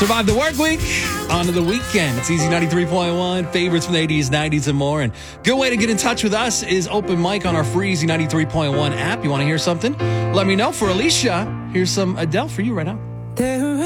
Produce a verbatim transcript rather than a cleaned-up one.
Survive the work week, on to the weekend. It's Easy ninety-three point one, favorites from the eighties, nineties, and more. And good way to get in touch with us is open mic on our free Easy ninety-three point one app. You want to hear something? Let me know. For Alicia, here's some Adele for you right now.